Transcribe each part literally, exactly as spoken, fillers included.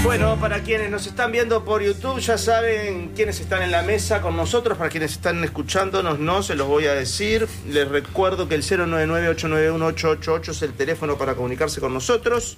Bueno, para quienes nos están viendo por YouTube, ya saben quiénes están en la mesa con nosotros. Para quienes están escuchándonos, no se los voy a decir. Les recuerdo que el cero nueve nueve, ocho nueve uno, ocho ocho ocho es el teléfono para comunicarse con nosotros.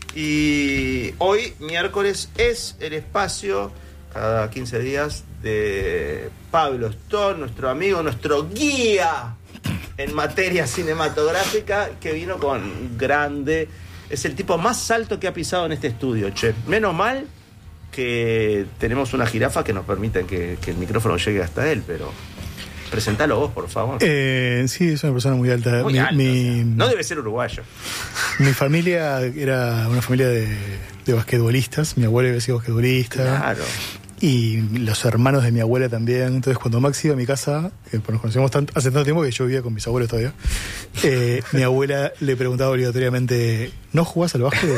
Y hoy, miércoles, es el espacio, cada quince días, de Pablo Stone, nuestro amigo, nuestro guía en materia cinematográfica, que vino con grande... Es el tipo más alto que ha pisado en este estudio, che. Menos mal que tenemos una jirafa que nos permite que, que el micrófono llegue hasta él, pero... Presentalo vos, por favor. Eh, sí, es una persona muy alta. Muy mi, alto, mi, o sea, no debe ser uruguayo. Mi familia era una familia de, de basquetbolistas. Mi abuela había sido basquetbolista. Claro. Y los hermanos de mi abuela también. Entonces, cuando Max iba a mi casa, que nos conocíamos tanto, hace tanto tiempo que yo vivía con mis abuelos todavía, eh, mi abuela le preguntaba obligatoriamente: ¿no jugás al básquet?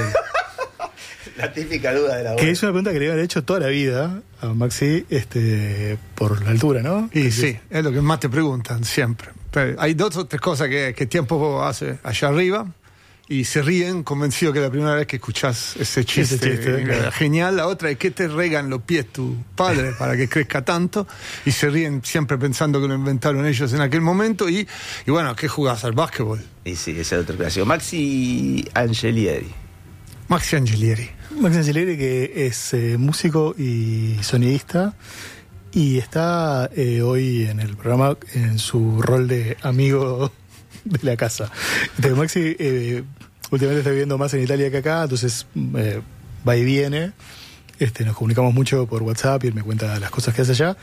La típica duda de la abuela. Que es una pregunta que le habían hecho toda la vida a Maxi, este, por la altura, ¿no? Y sí, es lo que más te preguntan siempre. Pero hay dos o tres cosas que, que tiempo hace allá arriba y se ríen convencidos que es la primera vez que escuchás ese chiste, ese chiste eh, genial. La otra es que te regan los pies tu padre para que crezca tanto, y se ríen siempre pensando que lo inventaron ellos en aquel momento. Y, y bueno, ¿qué jugás al básquetbol? Y sí, ese es otro clásico. Maxi Angelieri. Maxi Angelieri. Maxi Angelieri, que es eh, músico y sonidista, y está eh, hoy en el programa en su rol de amigo de la casa. Entonces, Maxi eh, últimamente está viviendo más en Italia que acá, entonces eh, va y viene. Este, nos comunicamos mucho por WhatsApp y él me cuenta las cosas que hace allá.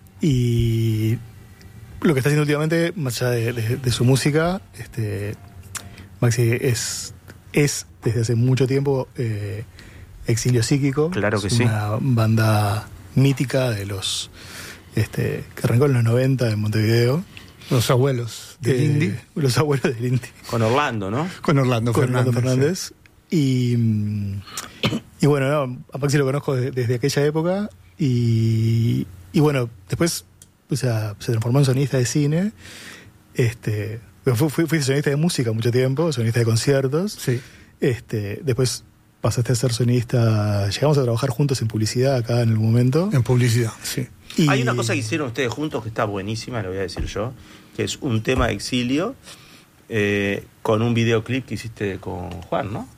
Y lo que está haciendo últimamente, más allá de, de, de su música, este, Maxi es, es desde hace mucho tiempo eh, Exilio Psíquico. Claro que es sí. Una banda mítica de los este, que arrancó en los noventa en Montevideo. Los abuelos del eh, Indy. Los abuelos del Indy. Con Orlando, ¿no? Con Orlando Con Fernández. Orlando Fernández. Sí. Y, y bueno, no, a Maxi lo conozco de, desde aquella época. Y, y bueno, después, o sea, se transformó en sonista de cine. Este, fui, fui, fui sonista de música mucho tiempo, sonista de conciertos. Sí. Este, después pasaste a ser sonista. Llegamos a trabajar juntos en publicidad acá en el momento. En publicidad, sí. Y hay una cosa que hicieron ustedes juntos que está buenísima, lo voy a decir yo, que es un tema de Exilio eh, con un videoclip que hiciste con Juan, ¿no?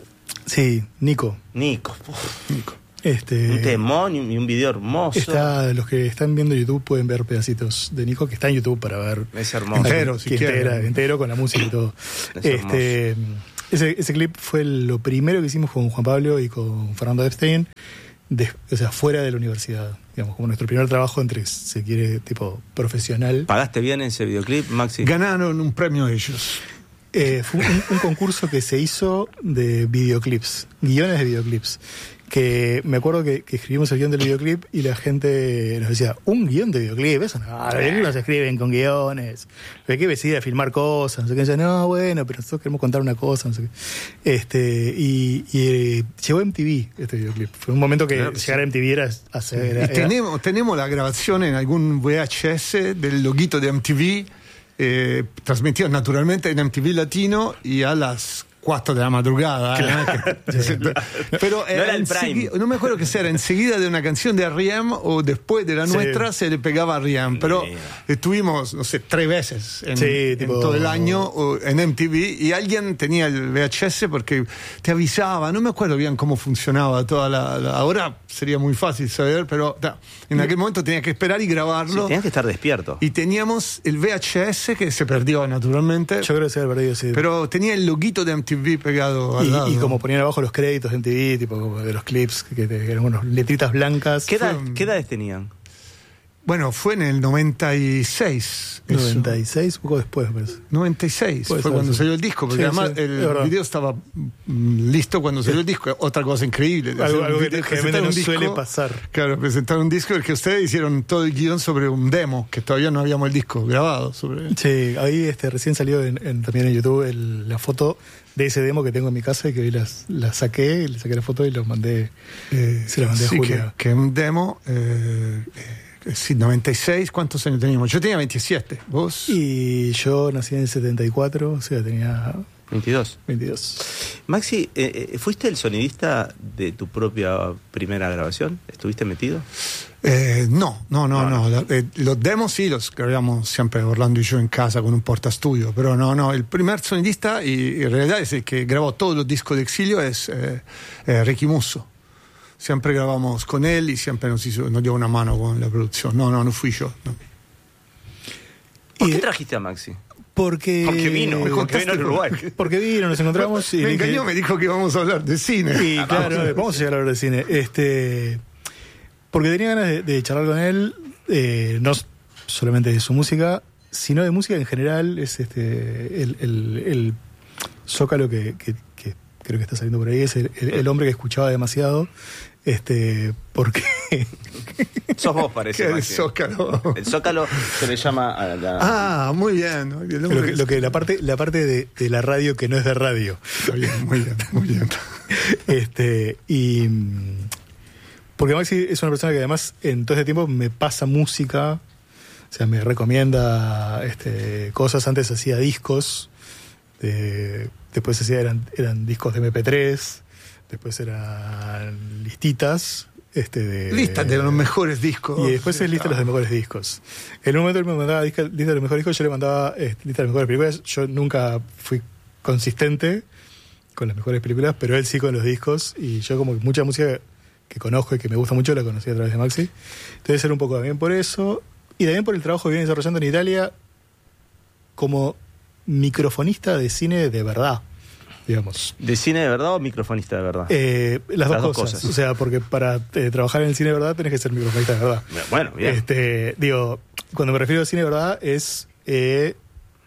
Sí, Nico. Nico. Uf, Nico. Este, un temón y un video hermoso. Está, los que están viendo YouTube pueden ver pedacitos de Nico, que está en YouTube para ver. Es hermoso. Entero, si entera, quieren. entero con la música y todo. Es este, ese, ese clip fue lo primero que hicimos con Juan Pablo y con Fernando Epstein, de, o sea, fuera de la universidad. Digamos, como nuestro primer trabajo entre, se quiere, tipo profesional. ¿Pagaste bien ese videoclip, Maxi? Ganaron un premio ellos. Eh, fue un, un concurso que se hizo de videoclips, guiones de videoclips. Que me acuerdo que, que escribimos el guión del videoclip y la gente nos decía: ¿un guión de videoclip? Eso no, los videoclips no se escriben con guiones. Hay que decidir a filmar cosas. No sé qué. Decía, no, bueno, pero nosotros queremos contar una cosa. No sé qué. Este, y, y eh, llegó M T V este videoclip. Fue un momento que, claro que llegar sí. a M T V era hacer. Y Era, tenemos, era... tenemos la grabación en algún V H S del loguito de M T V, eh, transmitido naturalmente en M T V Latino y a las cuatro de la madrugada. Claro. ¿eh? Sí. Pero no era el Prime. No me acuerdo que sea, era enseguida de una canción de R E M o después de la nuestra, sí. se le pegaba a R E M. Pero yeah. estuvimos, no sé, tres veces en, sí, tipo... en todo el año en M T V, y alguien tenía el V H S porque te avisaba. No me acuerdo bien cómo funcionaba toda la... la ahora sería muy fácil saber, pero ta, en aquel momento tenía que esperar y grabarlo. Sí, tenías que estar despierto. Y teníamos el V H S que se perdió naturalmente. Yo creo que se había perdido, sí. Pero tenía el loguito de M T V pegado al y, lado. Y como ponían abajo los créditos de M T V, tipo de los clips, que, que eran unas letritas blancas. ¿Qué, edad, ¿Qué edades tenían? Bueno, fue en el noventa y seis. noventa y seis, un poco después, me parece. noventa y seis fue ser, cuando sí. salió el disco, porque sí, además sí, el video estaba listo cuando salió el disco. Otra cosa increíble. Algo, algo que generalmente no disco, suele pasar. Claro, presentar un disco, porque ustedes hicieron todo el guión sobre un demo, que todavía no habíamos el disco grabado. Sobre... Sí, ahí este, recién salió en, en, también en YouTube el, la foto de ese demo que tengo en mi casa y que hoy las, las saqué, le saqué la foto y los mandé, eh, se las mandé sí, a Julia. Que, que un demo... Eh, eh, Sí, noventa y seis, ¿cuántos años teníamos? Yo tenía veintisiete, ¿vos? Y yo nací en el setenta y cuatro, o sea, tenía veintidós. veintidós. Maxi, eh, ¿fuiste el sonidista de tu propia primera grabación? ¿Estuviste metido? Eh, no, no, no, no. no. Eh, los demos sí los grabamos siempre Orlando y yo en casa con un portastudio, pero no, no. El primer sonidista, y en realidad es el que grabó todos los discos de Exilio, es eh, eh, Ricky Musso. Siempre grabamos con él y siempre nos, hizo, nos dio una mano con la producción. No, no, no fui yo. No. ¿Por qué trajiste a Maxi? Porque, porque vino, me porque vino en Uruguay. Porque vino, nos encontramos y... Me engañó, me dijo que íbamos a hablar de cine. Y ah, claro, vamos, vamos a llegar a hablar de cine. Este, porque tenía ganas de, de charlar con él, eh, no solamente de su música, sino de música en general. Es este el, el, el zócalo que, que, que creo que está saliendo por ahí, es el, el, el hombre que escuchaba demasiado. Este, porque... Sos vos, parece. ¿Qué es el Zócalo? El Zócalo se le llama a la... Ah, muy bien. ¿No? Lo que, lo que la parte, la parte de, de la radio que no es de radio. Está bien, muy bien, muy bien. Este, y... Porque Maxi es una persona que además en todo este tiempo me pasa música, o sea, me recomienda este, cosas. Antes hacía discos, de, después hacía, eran, eran discos de eme pe tres, después eran listitas. Este de, listas de los mejores discos. Y después es lista de los mejores discos. En un momento él me mandaba lista de los mejores discos, yo le mandaba eh, lista de las mejores películas. Yo nunca fui consistente con las mejores películas, pero él sí con los discos. Y yo como mucha música que conozco y que me gusta mucho la conocí a través de Maxi. Entonces era un poco también por eso. Y también por el trabajo que viene desarrollando en Italia como microfonista de cine de verdad. Digamos. ¿De cine de verdad o microfonista de verdad? Eh, las, las dos, dos cosas. cosas. O sea, porque para eh, trabajar en el cine de verdad tenés que ser microfonista de verdad. Bueno, bien. Este, digo, cuando me refiero a cine de verdad es eh,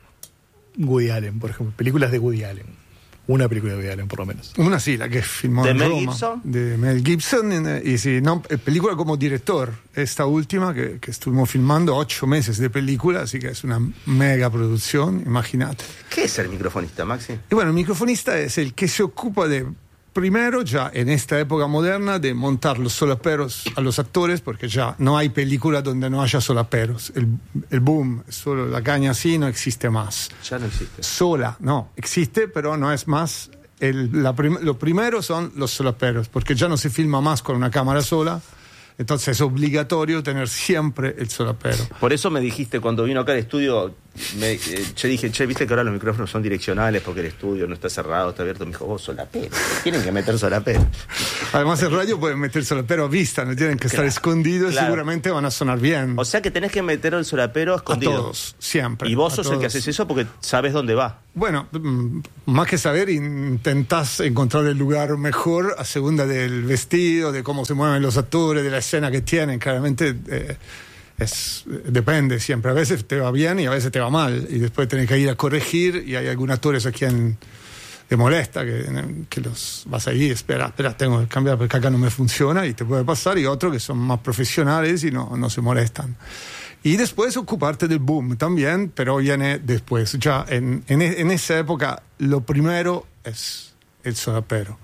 Woody Allen, por ejemplo. Películas de Woody Allen. Una película de Woody Allen, por lo menos. Una sí, la que filmó ¿De en Mel Roma. Gibson? De Mel Gibson. Y, y sí, no, película como director. Esta última que, que estuvimos filmando, ocho meses de película, así que es una mega producción, imagínate. ¿Qué es el microfonista, Maxi? Y bueno, el microfonista es el que se ocupa de, primero, ya en esta época moderna, de montar los solaperos a los actores, porque ya no hay película donde no haya solaperos. El, el boom, solo la caña así, no existe más. Ya no existe. Sola, no, existe, pero no es más. El, la prim- lo primero son los solaperos, porque ya no se filma más con una cámara sola. Entonces es obligatorio tener siempre el solapero. Por eso me dijiste, cuando vino acá al estudio, me, eh, che, dije, che, viste que ahora los micrófonos son direccionales porque el estudio no está cerrado, está abierto. Me dijo, vos solapero, tienen que meter solapero. Además en radio pueden meter solapero a vista, no tienen que estar Claro, escondidos, claro. Seguramente van a sonar bien. O sea que tenés que meter el solapero escondido. A todos, siempre. Y vos a sos todos. el que haces eso porque sabes dónde va. Bueno, mm, más que saber, intentás encontrar el lugar mejor a segunda del vestido, de cómo se mueven los actores, de la escena que tienen. Claramente eh, es, depende siempre. A veces te va bien y a veces te va mal. Y después tenés que ir a corregir y hay algunos actores a quien te molesta, que, que los vas ahí, espera, espera, tengo que cambiar porque acá no me funciona y te puede pasar. Y otros que son más profesionales y no, no se molestan. Y después ocuparte del boom también, pero viene después. Ya en, en, en esa época lo primero es el solapero.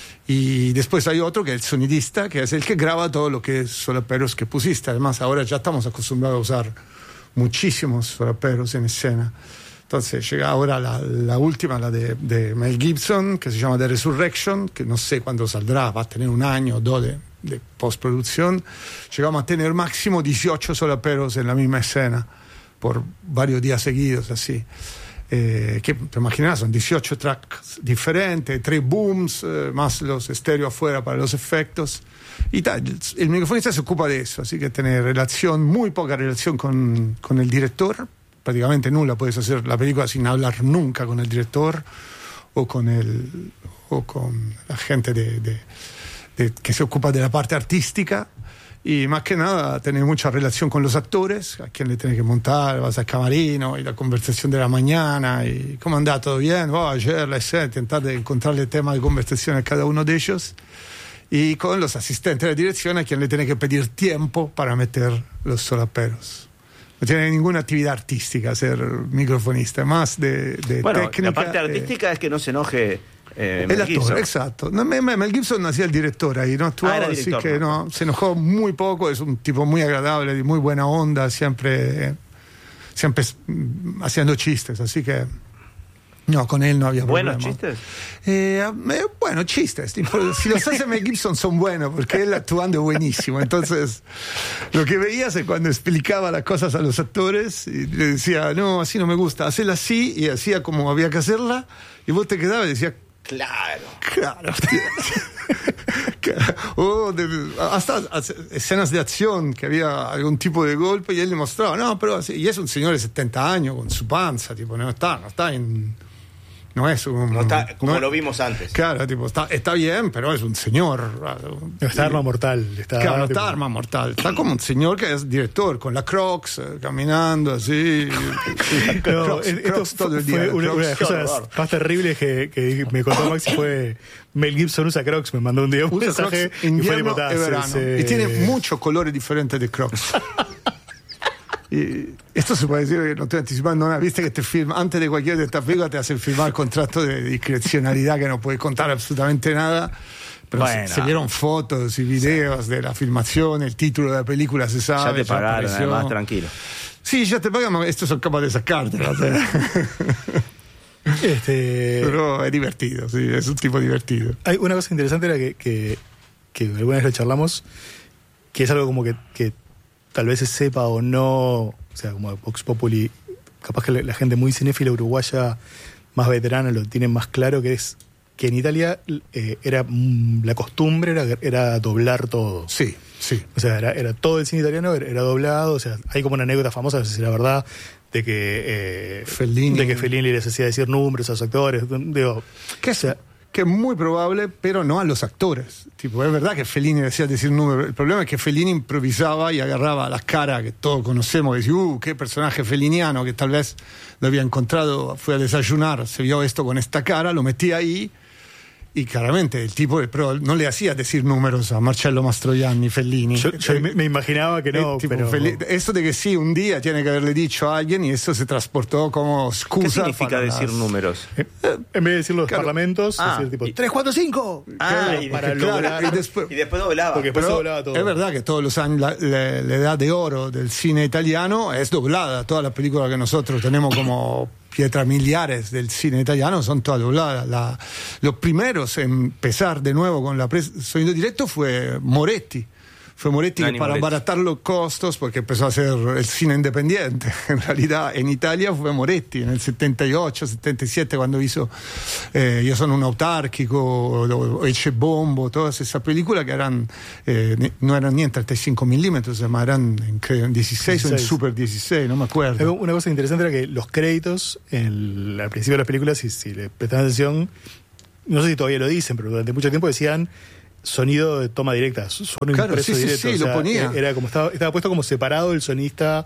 Y después hay otro que es el sonidista, que es el que graba todo lo que es solaperos que pusiste. Además ahora ya estamos acostumbrados a usar muchísimos solaperos en escena. Entonces llega ahora la, la última, la de, de Mel Gibson, que se llama The Resurrection, que no sé cuándo saldrá, va a tener un año o dos de... de postproducción. Llegamos a tener máximo dieciocho solaperos en la misma escena por varios días seguidos, así. Eh, que te imaginas, son dieciocho tracks diferentes, tres booms, eh, más los estéreo afuera para los efectos. Y tal, el microfonista se ocupa de eso, así que tiene relación, muy poca relación con, con el director, prácticamente nula. Puedes hacer la película sin hablar nunca con el director o con, el, o con la gente de... de De, que se ocupa de la parte artística y más que nada tener mucha relación con los actores, a quien le tenés que montar, vas al camarino y la conversación de la mañana y cómo anda, todo bien, oh, ayer la escena, intentar de encontrarle tema de conversación a cada uno de ellos y con los asistentes de dirección a quien le tenés que pedir tiempo para meter los solaperos. No tiene ninguna actividad artística ser microfonista, más de, de bueno, técnica. La parte artística eh, es que no se enoje eh, el Mel actor, Gibson. Exacto. No, Mel Gibson hacía el director ahí, no actuaba, Ah, así director, que no. no, se enojó muy poco, es un tipo muy agradable, de muy buena onda, siempre, siempre mm, haciendo chistes, así que... No, con él no había ¿Buenos problema. chistes? Eh, eh, bueno, chistes. Tipo, si los hace Mel Gibson son buenos, porque él actuando es buenísimo. Entonces, lo que veías es cuando explicaba las cosas a los actores, y le decía, no, así no me gusta, hacela así, y hacía como había que hacerla, y vos te quedabas y decías, claro. Claro. O de, hasta escenas de acción que había algún tipo de golpe y él le mostraba, no, pero así, y es un señor de setenta años con su panza, tipo, no está, no está en... No es un... No está como no, lo vimos antes. Claro, tipo, está, está bien, pero es un señor. No está arma mortal. Está, claro, no tipo... está arma mortal. Está como un señor que es director, con la Crocs, eh, caminando así. No, Crocs, esto Crocs todo el día. fue una, una de las cosas más terribles que, que me contó Maxi fue Mel Gibson usa Crocs, me mandó un día un Usa mensaje Crocs y fue invierno tipo, y verano. se... Y tiene muchos colores diferentes de Crocs. Y esto se puede decir que no estoy anticipando nada. Viste que te firma, antes de cualquier de estas películas te hacen firmar contrato de discrecionalidad que no puedes contar absolutamente nada. Pero bueno. se, se vieron fotos y videos sí. de la filmación, el título de la película se sabe. Ya te pagaron, ya además, tranquilo. Sí, ya te pagan, estos son capaces de sacarte. ¿no? este... Pero es divertido, sí, es un tipo divertido. Hay una cosa interesante era que, que, que alguna vez lo charlamos, que es algo como que, que tal vez se sepa o no, o sea, como Vox Populi, capaz que la, la gente muy cinéfila uruguaya más veterana lo tiene más claro, que es que en Italia eh, era la costumbre era, era doblar todo. Sí, sí. O sea, era, era todo el cine italiano, era, era doblado, o sea, hay como una anécdota famosa, no sé si es la verdad, de que eh, Fellini. de que Fellini les hacía decir números a los actores, digo, ¿qué o sea, que es muy probable, pero no a los actores. Tipo, es verdad que Fellini decía decir números. El problema es que Fellini improvisaba y agarraba las caras que todos conocemos y decía, uh, qué personaje felliniano, que tal vez lo había encontrado, fue a desayunar, se vio esto con esta cara, lo metía ahí. Y claramente el tipo, pero no le hacía decir números a Marcello Mastroianni, Fellini. Yo, yo me, me imaginaba que no, tipo, pero... Fellini, eso de que sí, un día tiene que haberle dicho a alguien y eso se transportó como excusa. ¿Qué significa decir las... números? Eh, en vez de decir los claro. parlamentos, ah, decir tipo y... tres, cuatro, cinco. Ah, y para claro, lograr... y después, y después doblaba. Porque después pero doblaba todo. Es verdad que todos los años la, la, la edad de oro del cine italiano es doblada. Todas las películas que nosotros tenemos como piedras miliares del cine italiano son todas dobladas. La, los primeros en empezar de nuevo con la pres- sonido directo fue Moretti. Fue Moretti Nani que para Moretti. abaratar los costos, porque empezó a hacer el cine independiente. En realidad, en Italia fue Moretti, en el setenta y ocho, setenta y siete, cuando hizo eh, Io sono un autárquico, Eche Bombo, todas esas películas que eran, eh, no eran ni en treinta y cinco milímetros, ma eran en, creo, en dieciséis o en Super dieciséis, no me acuerdo. Una cosa interesante era que los créditos, en el, al principio de las películas, si, si le prestan atención, no sé si todavía lo dicen, pero durante mucho tiempo decían sonido de toma directa, sonido Claro, impreso sí, sí, directo. sí, o sea, lo ponía. Era como estaba, estaba puesto como separado el sonista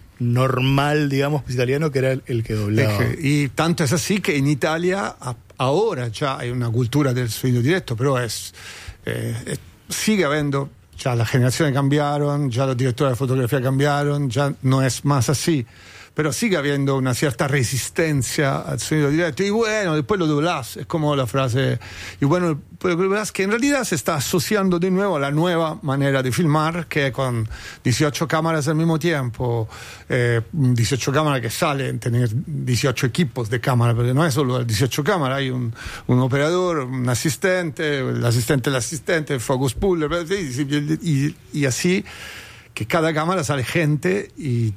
normal, digamos, italiano, que era el, el que doblaba. Y tanto es así que en Italia a, ahora ya hay una cultura del sonido directo, pero es, eh, es sigue habiendo, ya las generaciones cambiaron, ya los directores de fotografía cambiaron, ya no es más así. Pero sigue habiendo una cierta resistencia al sonido directo. Y bueno, después lo doblás. Es como la frase. Y bueno, pues lo doblás, que en realidad se está asociando de nuevo a la nueva manera de filmar, que con dieciocho cámaras al mismo tiempo, eh, dieciocho cámaras que salen, tener dieciocho equipos de cámara, porque no es solo dieciocho cámaras, hay un, un operador, un asistente, el asistente del asistente, el focus puller, y, y, y así, que cada cámara sale gente y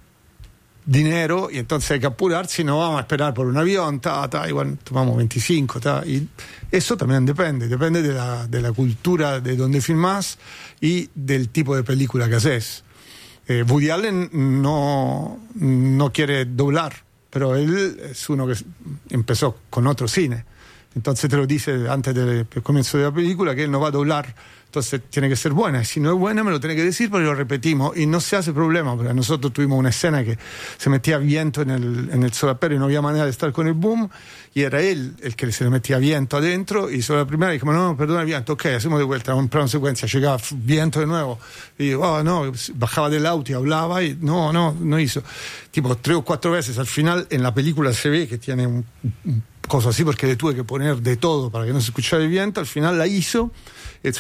dinero, y entonces hay que apurar, si no vamos a esperar por un avión, ta, ta, igual tomamos veinticinco, ta, y eso también depende, depende de la, de la cultura de donde filmás y del tipo de película que haces. Eh, Woody Allen no, no quiere doblar, pero él es uno que empezó con otro cine, entonces te lo dice antes del comienzo de la película que él no va a doblar. Entonces tiene que ser buena, y si no es buena me lo tiene que decir, porque lo repetimos y no se hace problema, porque nosotros tuvimos una escena que se metía viento en el, en el solapero y no había manera de estar con el boom, y era él el que se le metía viento adentro, y sobre la primera dijimos, no, no, perdona el viento, ok, hacemos de vuelta, un plano secuencia, llegaba viento de nuevo, y oh, no, bajaba del auto y hablaba, y no, no, no hizo. Tipo tres o cuatro veces, al final en la película se ve que tiene un, un cosa así, porque le tuve que poner de todo para que no se escuchara el viento, al final la hizo. El sonista dijo,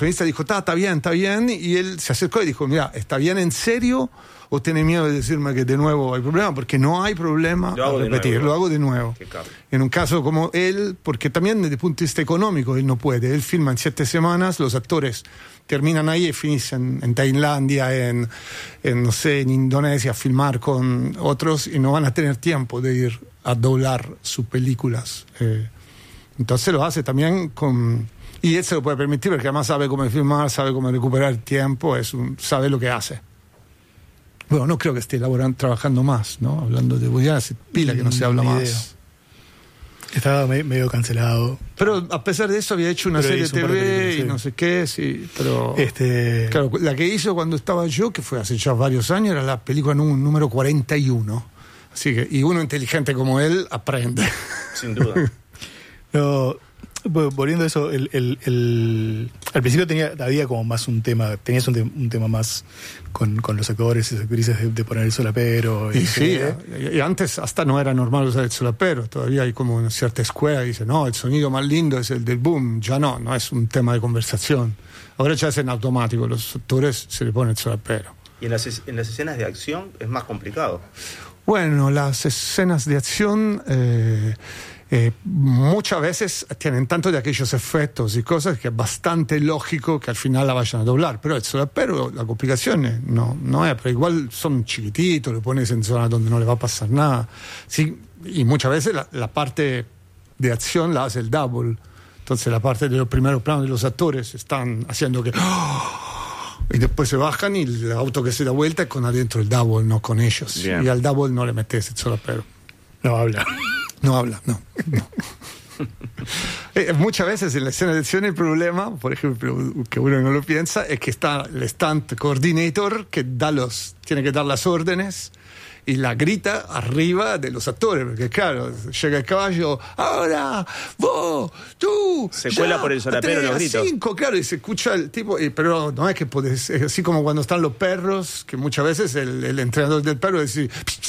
está, está bien, está bien, y él se acercó y dijo, mira, ¿está bien en serio o tiene miedo de decirme que de nuevo hay problema? Porque no hay problema lo hago a repetir, de nuevo, lo hago de nuevo. En un caso como él, porque también desde el punto de vista económico él no puede, él filma en siete semanas, los actores terminan ahí y finiscono en Tailandia, en, en, no sé, en Indonesia a filmar con otros y no van a tener tiempo de ir a doblar sus películas. Eh, entonces lo hace también con... Y él se lo puede permitir porque además sabe cómo filmar, sabe cómo recuperar tiempo, es un, sabe lo que hace. Bueno, no creo que esté elaborando, trabajando más, ¿no? Hablando de Woody Allen, hace pila que no se habla Ni más. idea. Estaba me- medio cancelado. Pero a pesar de eso había hecho una Pero serie de hizo un par T de V películas, y sí. no sé qué, sí, pero... Este, Claro, la que hizo cuando estaba yo, que fue hace ya varios años, era la película nú- número cuarenta y uno. Así que, y uno inteligente como él aprende. Sin duda. no, vo- volviendo a eso, el, el, el- al principio tenía, había como más un tema, tenías un, te- un tema más con, con los actores y las actrices de, de poner el solapero. Y sí, ¿eh? y, y antes hasta no era normal usar el solapero, todavía hay como una cierta escuela que dice, no, el sonido más lindo es el del boom, ya no, no es un tema de conversación. Ahora ya es en automático, los actores se le pone el solapero. Y en las, es- en las escenas de acción es más complicado. Bueno, las escenas de acción eh, eh, muchas veces tienen tanto de aquellos efectos y cosas que es bastante lógico que al final la vayan a doblar, pero el solapero, la complicación es- no, no es, pero igual son chiquititos, lo pones en zonas donde no le va a pasar nada. Sí, y muchas veces la, la parte de acción la hace el double, entonces la parte de los primeros planos de los actores están haciendo que... Y después se bajan y el auto que se da vuelta es con adentro el double, no con ellos. Bien. Y al double no le metes el solapero. No habla. No habla, no. no. Eh, muchas veces en la escena de acción el problema, por ejemplo, que uno no lo piensa, es que está el stunt coordinator que da los, tiene que dar las órdenes y la grita arriba de los actores, porque claro, llega el caballo, ahora, vos, tú, Se cuela por el solapero tres, los gritos. cinco, claro, y se escucha el tipo, y, pero no es que podés, es así como cuando están los perros, que muchas veces el, el entrenador del perro dice,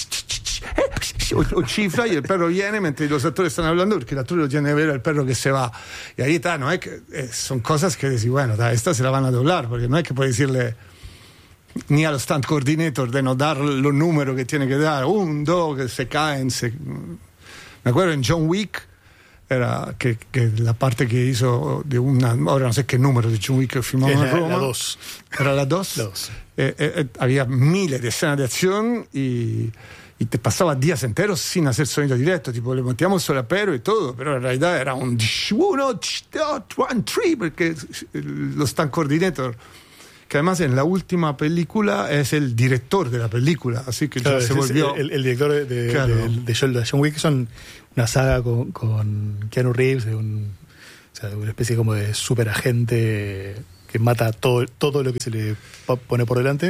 o, o chifla y el perro viene mientras los actores están hablando, porque el actor lo tiene que ver al perro que se va. Y ahí está, no es que, eh, son cosas que decís, bueno, da, esta se la van a doblar, porque no es que puedes decirle ni a los stunt coordinator de no dar los números que tiene que dar, un, dos, que se caen. Se... Me acuerdo en John Wick, era que, que la parte que hizo de una, ahora no sé qué número de John Wick que filmó en la, Roma. la dos. ¿Era la dos? La dos. Eh, eh, eh, había miles de escenas de acción y, y te pasaba días enteros sin hacer sonido directo, tipo le metíamos solapero y todo, pero en realidad era un uno, dos, one, three, porque los stunt coordinator, que además en la última película es el director de la película, así que Claro, ya se es volvió... el, el director de, de, Claro. de, de John, de John Wick, son una saga con, con Keanu Reeves, de un, o sea, de una especie como de superagente que mata todo, todo lo que se le pa- pone por delante.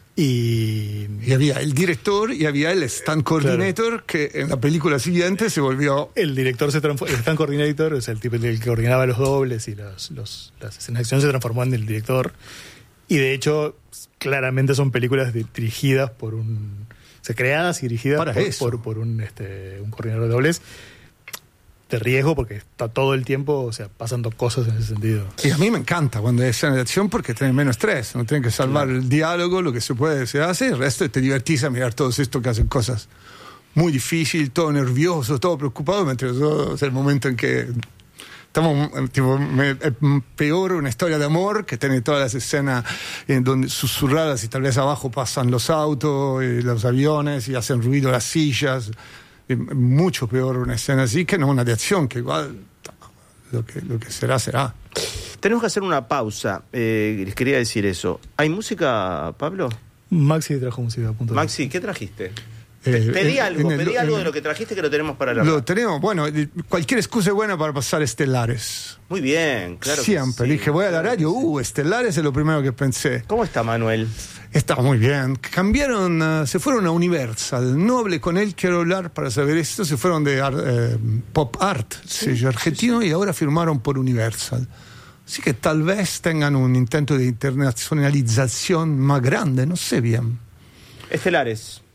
Y, Y había el director y había el stunt coordinator, que en la película siguiente se volvió... el director se transformó, el stand coordinator, o sea, el tipo el que coordinaba los dobles y los, los, las escenas de acción, se transformó en el director. Y de hecho, claramente son películas de- dirigidas por un... O sea, creadas y dirigidas Para por, eso. por, por un, este, un coordinador de dobles de riesgo, porque está todo el tiempo, o sea, pasando cosas en ese sentido. Y a mí me encanta cuando hay escena de acción porque tienen menos estrés, no tienen que salvar el diálogo, lo que se puede se hace, el resto te divertís a mirar todos estos que hacen cosas muy difíciles, todo nervioso, todo preocupado, mientras todo es el momento en que estamos, tipo, me- es peor una historia de amor que tiene todas las escenas en donde susurradas y tal vez abajo pasan los autos y los aviones y hacen ruido las sillas. Es mucho peor una escena así que no una de acción, que igual lo que, lo que será, será. Tenemos que hacer una pausa. Eh, les quería decir eso. ¿Hay música, Pablo? Maxi trajo música a punto. Maxi, ¿qué trajiste? Eh, pedí en- algo, en el- pedí algo en- de lo que trajiste que lo tenemos para la... Lo tenemos, bueno, cualquier excusa es buena para pasar Estelares. Muy bien, claro. que Siempre. sí, Dije, voy a la claro radio, que sí. uh, Estelares es lo primero que pensé. ¿Cómo está Manuel? Está muy bien. Cambiaron, uh, se fueron a Universal. No hablé con él, quiero hablar para saber esto. Se fueron de ar- eh, Pop Art, sello argentino, y ahora firmaron por Universal. Así que tal vez tengan un intento de internacionalización más grande, no sé bien. Estelares.